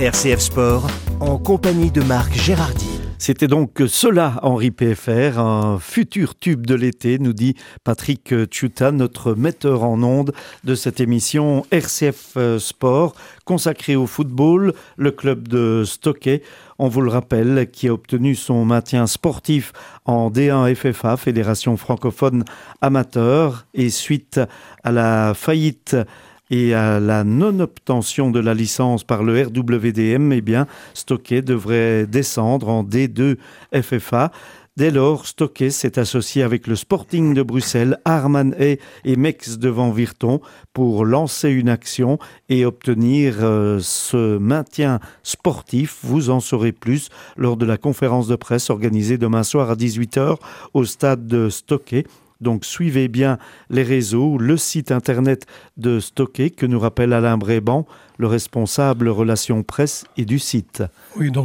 RCF Sport, en compagnie de Marc Gérardi. C'était donc cela, Henri PFR, un futur tube de l'été, nous dit Patrick Tchouta, notre metteur en ondes de cette émission RCF Sport, consacrée au football, le club de Stockey, on vous le rappelle, qui a obtenu son maintien sportif en D1 FFA, Fédération francophone amateur, et suite à la faillite et à la non-obtention de la licence par le RWDM, eh bien, Stockey devrait descendre en D2 FFA. Dès lors, Stockey s'est associé avec le Sporting de Bruxelles, Arman-Hay et Mex devant Virton pour lancer une action et obtenir ce maintien sportif. Vous en saurez plus lors de la conférence de presse organisée demain soir à 18h au stade de Stockey. Donc suivez bien les réseaux, le site internet de Stockey que nous rappelle Alain Bréban, le responsable relations presse et du site. Oui, donc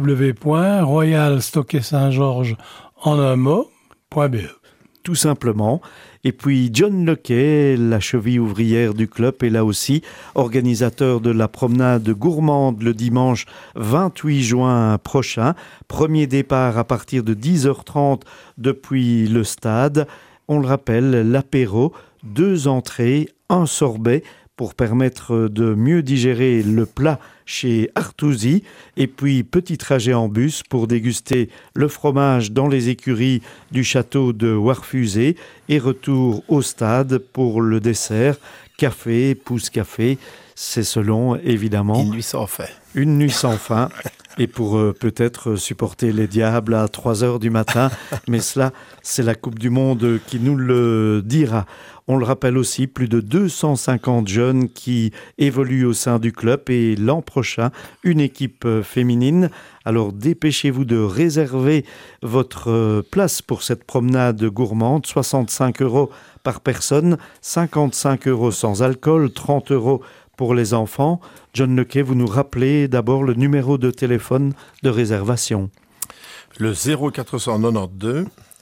www.royalstockey-saint-georges en un mot.be. Tout simplement. Et puis John Lequet, la cheville ouvrière du club, est là aussi organisateur de la promenade gourmande le dimanche 28 juin prochain. Premier départ à partir de 10h30 depuis le stade. On le rappelle, l'apéro, 2 entrées, 1 sorbet pour permettre de mieux digérer le plat chez Artusi. Et puis, petit trajet en bus pour déguster le fromage dans les écuries du château de Warfusé. Et retour au stade pour le dessert, café, pousse-café. C'est selon, évidemment... Une nuit sans fin. Une nuit sans fin. Et pour peut-être supporter les diables à 3h du matin. Mais cela, c'est la Coupe du Monde qui nous le dira. On le rappelle aussi, plus de 250 jeunes qui évoluent au sein du club et l'an prochain, une équipe féminine. Alors dépêchez-vous de réserver votre place pour cette promenade gourmande. 65 € par personne, 55 € sans alcool, 30 € pour les enfants. John Lequet, vous nous rappelez d'abord le numéro de téléphone de réservation. Le 0492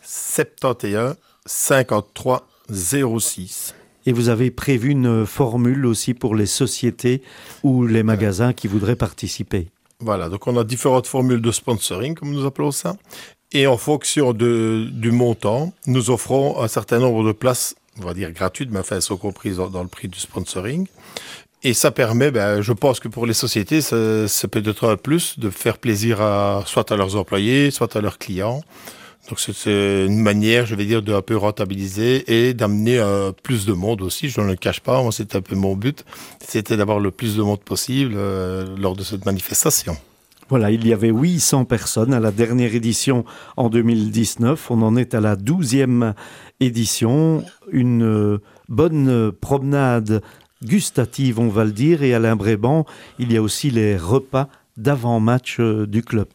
71 53 06. Et vous avez prévu une formule aussi pour les sociétés ou les magasins qui voudraient participer. Voilà, donc on a différentes formules de sponsoring, comme nous appelons ça. Et en fonction du montant, nous offrons un certain nombre de places, on va dire gratuites, mais enfin elles sont comprises dans le prix du sponsoring. Et ça permet, je pense que pour les sociétés, c'est peut-être un plus de faire plaisir soit à leurs employés, soit à leurs clients. Donc c'est une manière, je vais dire, de un peu rentabiliser et d'amener plus de monde aussi. Je ne le cache pas, moi c'était un peu mon but, c'était d'avoir le plus de monde possible lors de cette manifestation. Voilà, il y avait 800 personnes à la dernière édition en 2019. On en est à la 12e édition. Une bonne promenade gustative, on va le dire. Et Alain Bréban, il y a aussi les repas d'avant-match du club.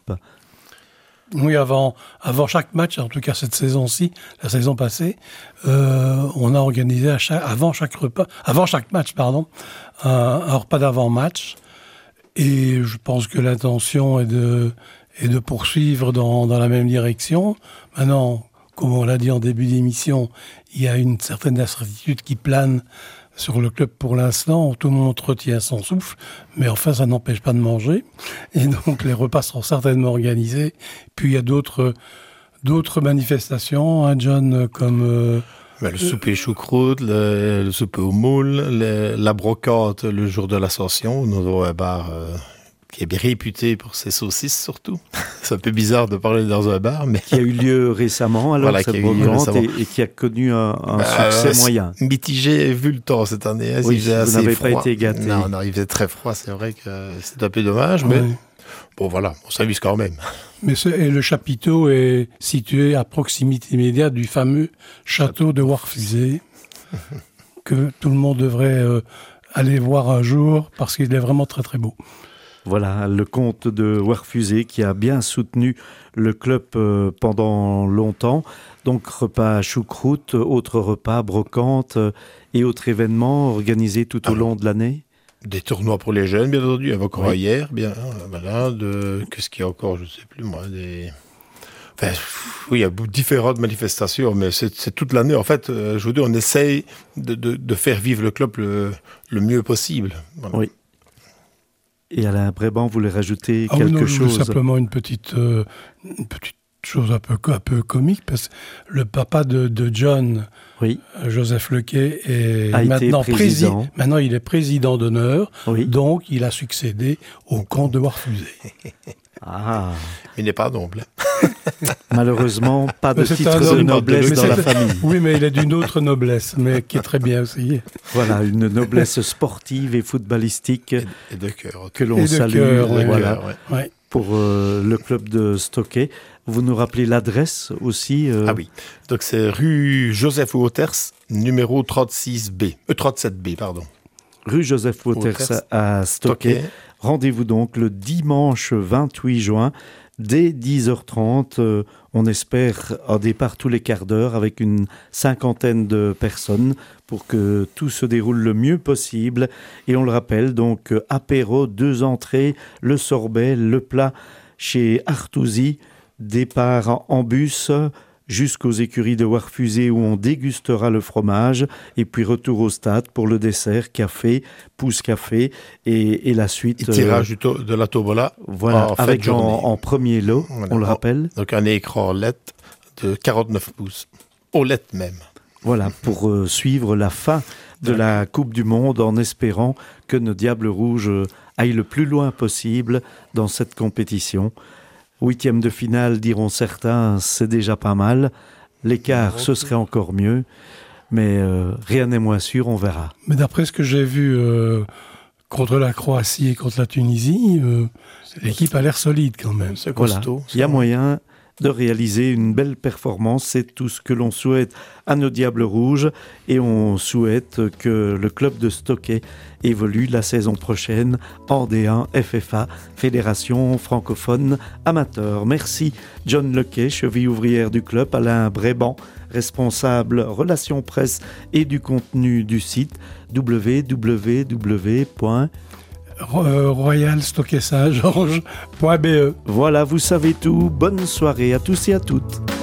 Oui, avant chaque match, en tout cas cette saison-ci, la saison passée, on a organisé avant chaque match, un repas d'avant-match. Et je pense que l'intention est de poursuivre dans la même direction. Maintenant, comme on l'a dit en début d'émission, il y a une certaine incertitude qui plane sur le club pour l'instant. Tout le monde retient son souffle, mais enfin, ça n'empêche pas de manger. Et donc, les repas seront certainement organisés. Puis, il y a d'autres manifestations, hein, John, comme... le souper choucroute, le souper au moule, la brocante le jour de l'Ascension. Nous avons un bar qui est bien réputé pour ses saucisses surtout. C'est un peu bizarre de parler dans un bar, mais... Qui a eu lieu récemment, alors, voilà, cette brocante, et qui a connu un succès moyen. Mitigé vu le temps cette année. Hein, oui, vous n'avez pas été gâté. Non, il faisait très froid, c'est vrai que c'est un peu dommage, mais... Bon, voilà, on s'amuse quand même. Et le chapiteau est situé à proximité immédiate du fameux château de Warfusé, que tout le monde devrait aller voir un jour, parce qu'il est vraiment très très beau. Voilà, le comte de Warfusé qui a bien soutenu le club pendant longtemps. Donc, repas choucroute, autres repas, brocante et autres événements organisés tout au long de l'année. Des tournois pour les jeunes, bien entendu, encore hier, bien, voilà, qu'est-ce qu'il y a encore, je ne sais plus, moi, oui, il y a différentes manifestations, mais c'est toute l'année. En fait, je vous dis, on essaye de faire vivre le club le mieux possible. Voilà. Oui. Et Alain Bréban voulait rajouter Ah quelque oui, non, chose. Simplement une petite chose un peu comique, parce que le papa de John, Oui, Joseph Lequet, est a été maintenant président. Maintenant, il est président d'honneur, Oui. donc il a succédé au comte de Warfusé. Ah, Il n'est pas noble. malheureusement, pas de C'est titre un de homme, noblesse mais dans la c'est- famille. Oui, mais il est d'une autre noblesse, mais qui est très bien aussi. Voilà, une noblesse sportive et footballistique Et de cœur. que Et l'on de salue. cœur, ouais. Voilà, Cœur, ouais. Ouais. pour le club de Stockey. Vous nous rappelez l'adresse aussi Ah oui. Donc c'est rue Joseph Wouters, numéro 37B, pardon. Rue Joseph Wouters Wouters à Stockey. Stockey. Rendez-vous donc le dimanche 28 juin dès 10h30. On espère un départ tous les quarts d'heure avec une 50aine de personnes pour que tout se déroule le mieux possible. Et on le rappelle, donc apéro, 2 entrées, le sorbet, le plat chez Artusi, départ en bus jusqu'aux écuries de Warfusé où on dégustera le fromage et puis retour au stade pour le dessert, café, pousse café et la suite. Et tirage de la tombola. Voilà, en fin avec de journée. en premier lot, Voilà. on le rappelle. Donc un écran LED de 49 pouces. OLED même. Voilà, pour suivre la fin de la Coupe du Monde en espérant que nos Diables Rouges aillent le plus loin possible dans cette compétition. 8e de finale, diront certains, c'est déjà pas mal. L'écart, ce serait encore mieux. Mais rien n'est moins sûr, on verra. Mais d'après ce que j'ai vu contre la Croatie et contre la Tunisie, l'équipe a l'air solide quand même. C'est Voilà, costaud. il y a moyen de réaliser une belle performance. C'est tout ce que l'on souhaite à nos Diables Rouges et on souhaite que le club de Stockey évolue la saison prochaine en D1 FFA, Fédération francophone amateur. Merci John Lequet, cheville ouvrière du club, Alain Bréban, responsable relations presse et du contenu du site royalstockessageorge.be. Voilà, vous savez tout. Bonne soirée à tous et à toutes.